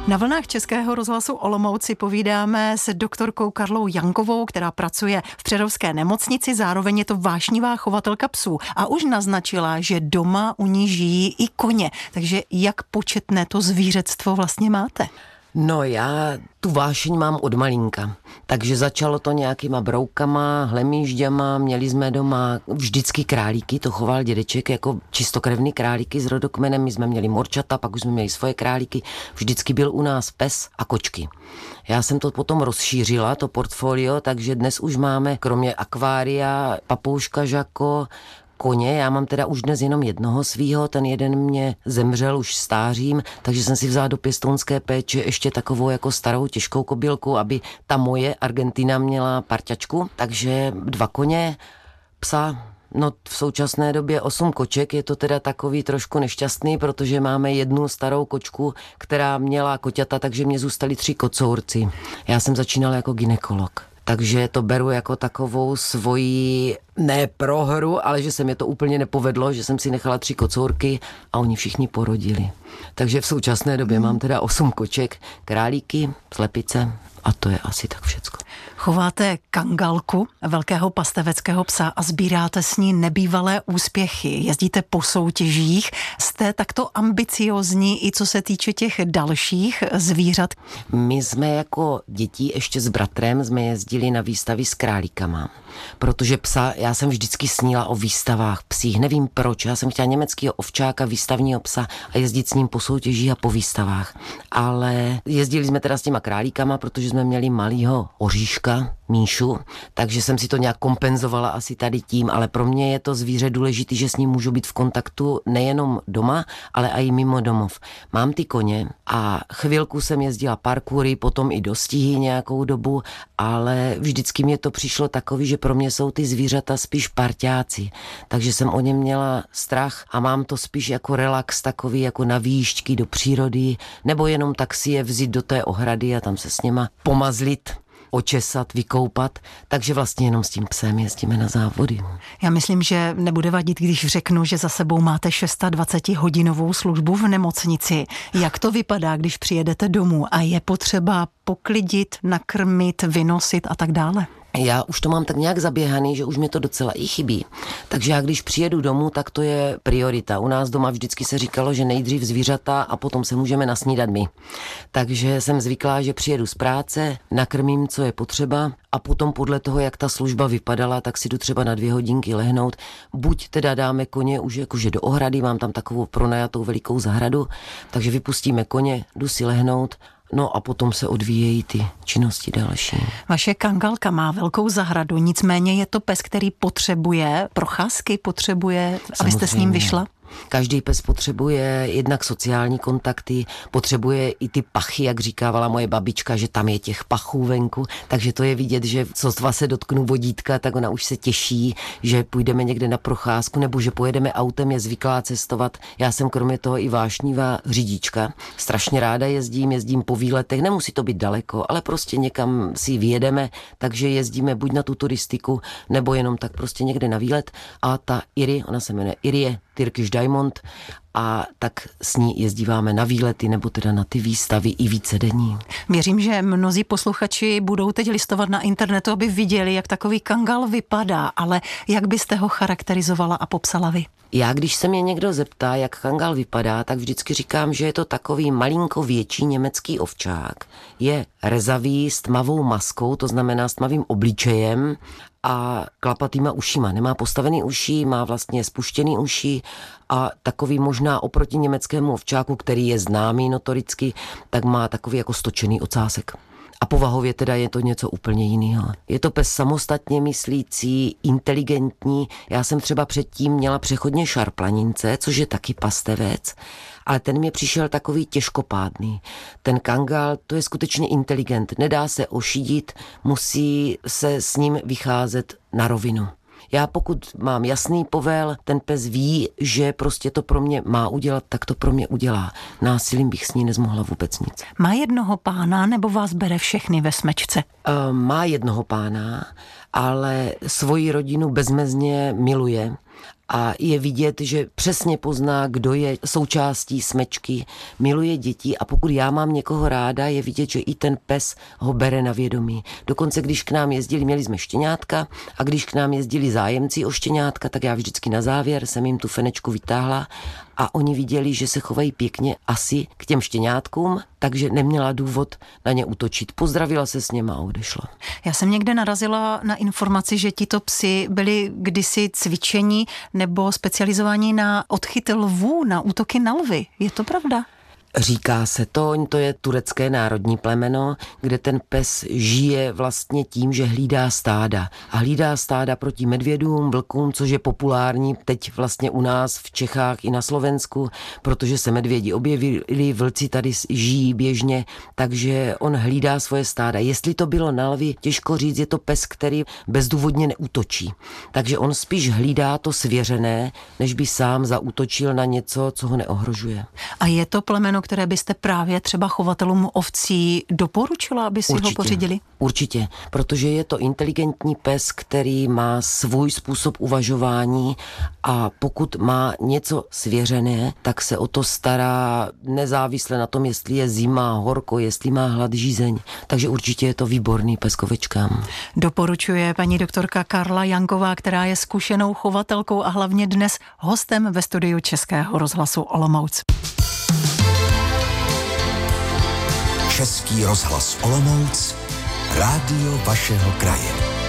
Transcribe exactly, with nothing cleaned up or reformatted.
Na vlnách Českého rozhlasu Olomouc si povídáme s doktorkou Karlou Jankovou, která pracuje v Přerovské nemocnici, zároveň je to vášnivá chovatelka psů a už naznačila, že doma u ní žijí i koně. Takže jak početné to zvířectvo vlastně máte? No já tu vášeň mám od malinka, takže začalo to nějakýma broukama, hlemýžďama, měli jsme doma vždycky králíky, to choval dědeček jako čistokrevný králíky s rodokmenem, my jsme měli morčata, pak už jsme měli svoje králíky, vždycky byl u nás pes a kočky. Já jsem to potom rozšířila, to portfolio, takže dnes už máme kromě akvária, papouška Žako, koně, já mám teda už dnes jenom jednoho svýho, ten jeden mě zemřel už stářím, takže jsem si vzala do pěstounské péče ještě takovou jako starou těžkou kobylku, aby ta moje Argentina měla parťačku, takže dva koně, psa, no v současné době osm koček, je to teda takový trošku nešťastný, protože máme jednu starou kočku, která měla koťata, takže mě zůstali tři kocourci. Já jsem začínala jako gynekolog. Takže to beru jako takovou svoji, ne prohru, ale že se mi to úplně nepovedlo, že jsem si nechala tři kocourky a oni všichni porodili. Takže v současné době mám teda osm koček, králíky, slepice a to je asi tak všecko. Chováte kangalku, velkého pasteveckého psa a sbíráte s ní nebývalé úspěchy. Jezdíte po soutěžích, jste takto ambiciozní i co se týče těch dalších zvířat? My jsme jako děti ještě s bratrem jsme jezdili na výstavy s králíkama, protože psa, já jsem vždycky snila o výstavách psích, nevím proč, já jsem chtěla německého ovčáka, výstavního psa a jezdit s ním po soutěžích a po výstavách. Ale jezdili jsme teda s těma králíkama, protože jsme měli malýho oříška, Míšu, takže jsem si to nějak kompenzovala asi tady tím, ale pro mě je to zvíře důležitý, že s ním můžu být v kontaktu nejenom doma, ale i mimo domov. Mám ty koně a chvilku jsem jezdila parkoury, potom i dostihy nějakou dobu, ale vždycky mě to přišlo takový, že pro mě jsou ty zvířata spíš parťáci, takže jsem o ně měla strach a mám to spíš jako relax, takový jako na výjížďky do přírody, nebo jenom tak si je vzít do té ohrady a tam se s něma pomazlit, očesat, vykoupat, takže vlastně jenom s tím psem jezdíme na závody. Já myslím, že nebude vadit, když řeknu, že za sebou máte dvacetihodinovou službu v nemocnici. Jak to vypadá, když přijedete domů a je potřeba poklidit, nakrmit, vynosit a tak dále? Já už to mám tak nějak zaběhaný, že už mě to docela i chybí. Takže já když přijedu domů, tak to je priorita. U nás doma vždycky se říkalo, že nejdřív zvířata a potom se můžeme nasnídat my. Takže jsem zvyklá, že přijedu z práce, nakrmím, co je potřeba a potom podle toho, jak ta služba vypadala, tak si jdu třeba na dvě hodinky lehnout. Buď teda dáme koně už jakože do ohrady, mám tam takovou pronajatou velikou zahradu, takže vypustíme koně, jdu si lehnout. No a potom se odvíjejí ty činnosti další. Vaše kangalka má velkou zahradu, nicméně je to pes, který potřebuje procházky, potřebuje, abyste s ním vyšla? Každý pes potřebuje jednak sociální kontakty, potřebuje i ty pachy, jak říkávala moje babička, že tam je těch pachů venku, takže to je vidět, že sotva se dotknu vodítka, tak ona už se těší, že půjdeme někde na procházku nebo že pojedeme autem, je zvyklá cestovat. Já jsem kromě toho i vášnivá řidička, strašně ráda jezdím, jezdím po výletech, nemusí to být daleko, ale prostě někam si vyjedeme, takže jezdíme buď na tu turistiku, nebo jenom tak prostě někde na výlet a ta Iri, ona se jmenuje Irie, Turkish Diamond a tak s ní jezdíváme na výlety nebo teda na ty výstavy i vícedenní. Věřím, že mnozí posluchači budou teď listovat na internetu, aby viděli, jak takový kangal vypadá, ale jak byste ho charakterizovala a popsala vy? Já, když se mě někdo zeptá, jak kangal vypadá, tak vždycky říkám, že je to takový malinko větší německý ovčák. Je rezavý s tmavou maskou, to znamená s tmavým obličejem a klapatýma ušima. Nemá postavený uši, má vlastně spuštěný uši a takový možná oproti německému ovčáku, který je známý notoricky, tak má takový jako stočený ocásek. A povahově teda je to něco úplně jiného. Je to pes samostatně myslící, inteligentní. Já jsem třeba předtím měla přechodně šarplanince, což je taky pastevec, ale ten mě přišel takový těžkopádný. Ten kangal, to je skutečně inteligent, nedá se ošidit, musí se s ním vycházet na rovinu. Já pokud mám jasný povel, ten pes ví, že prostě to pro mě má udělat, tak to pro mě udělá. Násilím bych s ní nezmohla vůbec nic. Má jednoho pána nebo vás bere všechny ve smečce? Uh, má jednoho pána, ale svoji rodinu bezmezně miluje. A je vidět, že přesně pozná, kdo je součástí smečky, miluje děti a pokud já mám někoho ráda, je vidět, že i ten pes ho bere na vědomí. Dokonce, když k nám jezdili, měli jsme štěňátka a když k nám jezdili zájemci o štěňátka, tak já vždycky na závěr jsem jim tu fenečku vytáhla a oni viděli, že se chovají pěkně asi k těm štěňátkům, takže neměla důvod na ně útočit. Pozdravila se s něma a odešla. Já jsem někde narazila na informaci, že tito psi byli kdysi cvičení nebo specializovaní na odchyt lvů, na útoky na lvy. Je to pravda? Říká se to, to je turecké národní plemeno, kde ten pes žije vlastně tím, že hlídá stáda. A hlídá stáda proti medvědům, vlkům, což je populární teď vlastně u nás v Čechách i na Slovensku, protože se medvědi objevili, vlci tady žijí běžně, takže on hlídá svoje stáda. Jestli to bylo na lvi, těžko říct, je to pes, který bezdůvodně neútočí. Takže on spíš hlídá to svěřené, než by sám zaútočil na něco, co ho neohrožuje. A je to plemeno, které byste právě třeba chovatelům ovcí doporučila, aby si určitě, ho pořídili? Určitě, protože je to inteligentní pes, který má svůj způsob uvažování a pokud má něco svěřené, tak se o to stará nezávisle na tom, jestli je zima, horko, jestli má hlad, žízeň. Takže určitě je to výborný pes k ovečkám. Doporučuje paní doktorka Karla Janková, která je zkušenou chovatelkou a hlavně dnes hostem ve studiu Českého rozhlasu Olomouc. Český rozhlas Olomouc, rádio vašeho kraje.